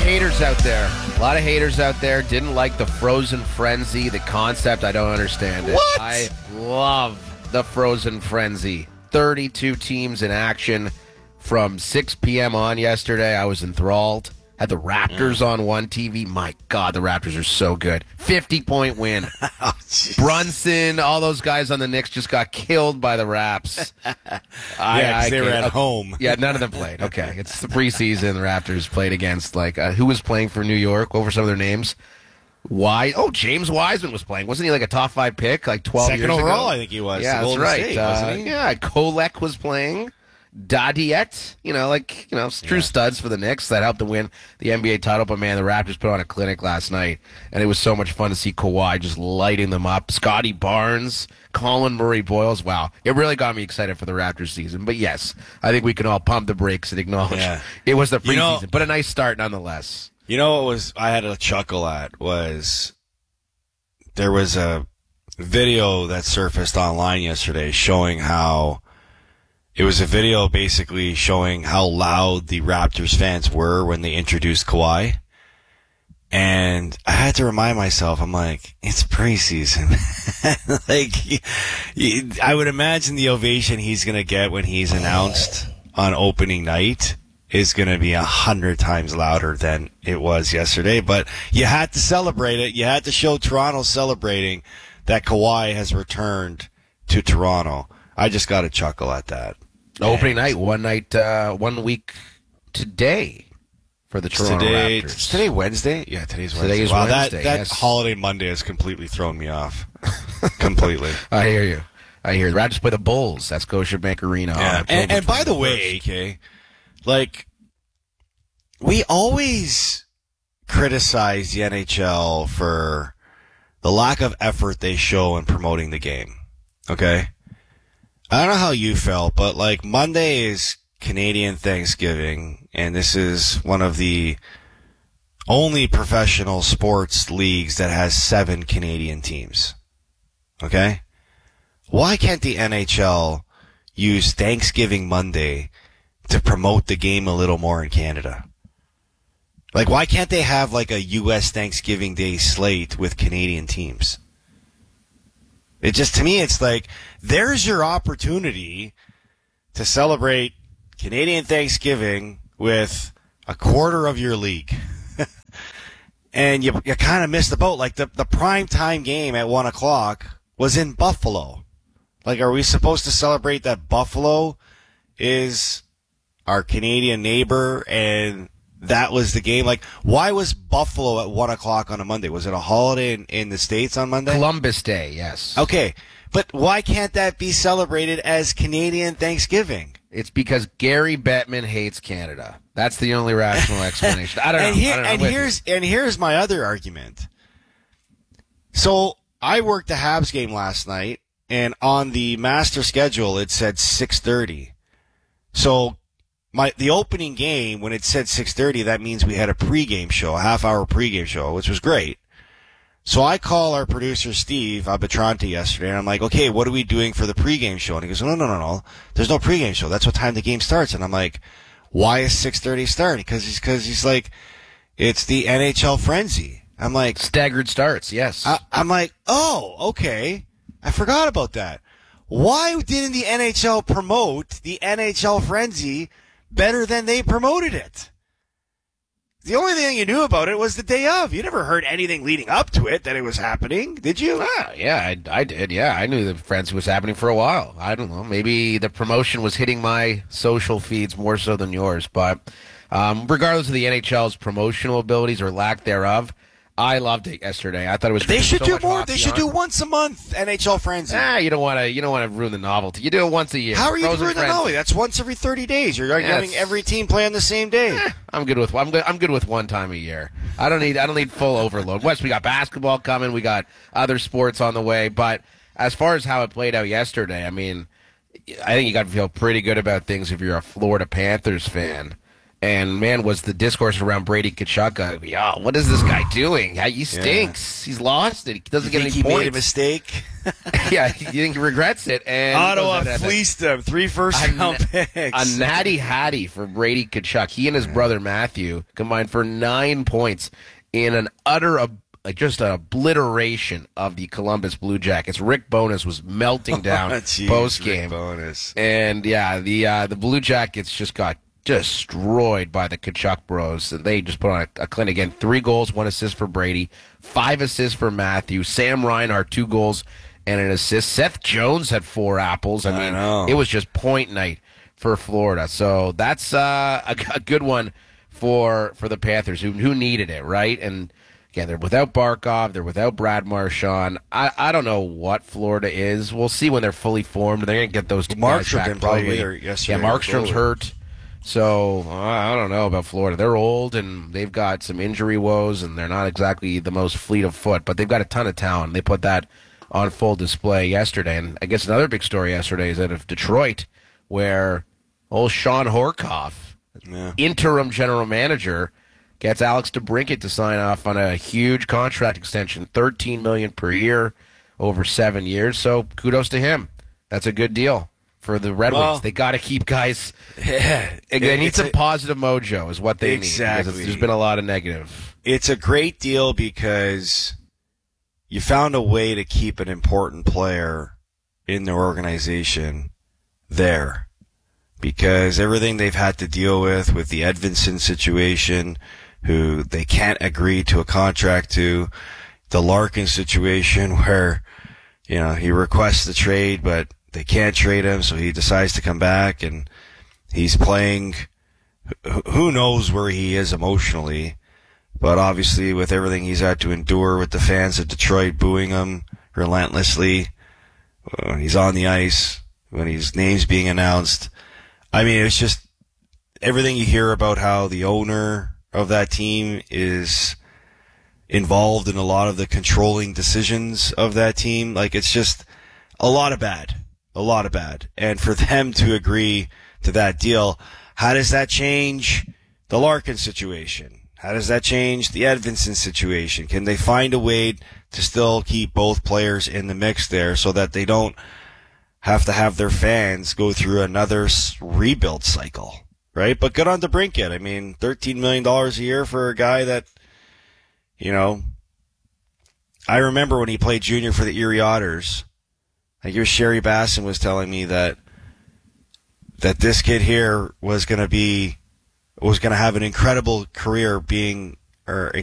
haters out there. A lot of haters out there didn't like the Frozen Frenzy, the concept. I don't understand it. What? I love the Frozen Frenzy. 32 teams in action from 6 p.m. on yesterday. I was enthralled. Had the Raptors on one TV. My God, the Raptors are so good. 50-point win. Oh, Brunson, all those guys on the Knicks just got killed by the Raps. Yeah, they were at home. Yeah, none of them played. Okay, it's the preseason. The Raptors played against, who was playing for New York? What were some of their names? James Wiseman was playing. Wasn't he like a top 5 pick, like 12 years ago? Second overall, I think he was. Yeah, that's Golden right. State, wasn't he? Yeah, Kolek was playing. Dadiet, true studs for the Knicks that helped to win the NBA title. But man, the Raptors put on a clinic last night, and it was so much fun to see Kawhi just lighting them up. Scotty Barnes, Colin Murray-Boyles. Wow, it really got me excited for the Raptors season. But yes, I think we can all pump the brakes and acknowledge it was the preseason, but a nice start nonetheless. You know what I had a chuckle at was there was a video that surfaced online yesterday showing how it was a video basically showing how loud the Raptors fans were when they introduced Kawhi. And I had to remind myself, I'm like, it's preseason. I would imagine the ovation he's going to get when he's announced on opening night is going to be 100 times louder than it was yesterday. But you had to celebrate it. You had to show Toronto celebrating that Kawhi has returned to Toronto. I just got a chuckle at that. Opening night, 1 week today for the Toronto Raptors. Is today Wednesday? Yeah, today's Wednesday. Today is Wednesday. That holiday Monday has completely thrown me off. Completely. I hear you. The Raptors play the Bulls. That's Scotiabank Arena. Yeah. And by the way, AK, we always criticize the NHL for the lack of effort they show in promoting the game. Okay? I don't know how you felt, but Monday is Canadian Thanksgiving, and this is one of the only professional sports leagues that has 7 Canadian teams. Okay? Why can't the NHL use Thanksgiving Monday to promote the game a little more in Canada? Why can't they have a U.S. Thanksgiving Day slate with Canadian teams? It just, to me, it's there's your opportunity to celebrate Canadian Thanksgiving with a quarter of your league. And you kind of missed the boat. The prime time game at 1 o'clock was in Buffalo. Are we supposed to celebrate that Buffalo is our Canadian neighbor and that was the game? Why was Buffalo at 1 o'clock on a Monday? Was it a holiday in the States on Monday? Columbus Day, yes. Okay. But why can't that be celebrated as Canadian Thanksgiving? It's because Gary Bettman hates Canada. That's the only rational explanation. I don't know. And here's my other argument. So I worked the Habs game last night, and on the master schedule it said 6:30. So the opening game, when it said 6:30, that means we had a pregame show, a half-hour pregame show, which was great. So I call our producer, Steve Abitrante, yesterday, and I'm like, okay, what are we doing for the pregame show? And he goes, no. There's no pregame show. That's what time the game starts. And I'm like, why is 6:30 starting? Because he's like, it's the NHL frenzy. I'm like, staggered starts, yes. I'm like, oh, okay. I forgot about that. Why didn't the NHL promote the NHL frenzy better than they promoted it? The only thing you knew about it was the day of. You never heard anything leading up to it that it was happening, did you? Yeah, I did. Yeah, I knew the frenzy was happening for a while. I don't know. Maybe the promotion was hitting my social feeds more so than yours. But regardless of the NHL's promotional abilities or lack thereof, I loved it yesterday. I thought it was. They should do more. They should do once a month NHL frenzy. You don't want to ruin the novelty. You do it once a year. How are you ruining the novelty? That's once every 30 days. You're having every team play on the same day. I'm good with one time a year. I don't need full overload. Wes, we got basketball coming. We got other sports on the way. But as far as how it played out yesterday, I mean, I think you got to feel pretty good about things if you're a Florida Panthers fan. And man, was the discourse around Brady Tkachuk, yeah, what is this guy doing? He stinks. He's lost it. He doesn't get any he points. made a mistake? Yeah, you think he regrets it. And Ottawa fleeced him. 3 first-round picks. A natty hattie for Brady Tkachuk. He and his brother Matthew combined for 9 points in an utter just an obliteration of the Columbus Blue Jackets. Rick Bowness was melting down post-game. Rick Bowness. And yeah, the Blue Jackets just got destroyed by the Tkachuk bros. They just put on a clinic again. 3 goals, 1 assist for Brady, 5 assists for Matthew. Sam Reinhart, 2 goals and an assist. Seth Jones had 4 apples. I mean, it was just point night for Florida. So that's a good one for the Panthers who needed it, right? And again, they're without Barkov, they're without Brad Marchand. I don't know what Florida is. We'll see when they're fully formed. They're going to get those 2 guys back probably. Yeah, Markstrom's hurt. So, I don't know about Florida. They're old, and they've got some injury woes, and they're not exactly the most fleet of foot, but they've got a ton of talent. They put that on full display yesterday. And I guess another big story yesterday is that of Detroit, where old Sean Horkoff, interim general manager, gets Alex DeBrincat to sign off on a huge contract extension, $13 million per year over 7 years. So, kudos to him. That's a good deal for the Red Wings. They got to keep guys. Yeah, they need some positive mojo, is what they need. Exactly. There's been a lot of negative. It's a great deal because you found a way to keep an important player in their organization there. Because everything they've had to deal with the Edvinsson situation, who they can't agree to a contract to, the Larkin situation where, he requests the trade, but they can't trade him, so he decides to come back, and he's playing. Who knows where he is emotionally, but obviously with everything he's had to endure with the fans of Detroit booing him relentlessly, he's on the ice, when his name's being announced. I mean, it's just everything you hear about how the owner of that team is involved in a lot of the controlling decisions of that team. Like, it's just a lot of bad. And for them to agree to that deal, how does that change the Larkin situation? How does that change the Edvinsson situation? Can they find a way to still keep both players in the mix there so that they don't have to have their fans go through another rebuild cycle, right? But good on DeBrincat. I mean, $13 million a year for a guy that, I remember when he played junior for the Erie Otters. I guess Sherry Basson was telling me that this kid here was going to have an incredible career being, or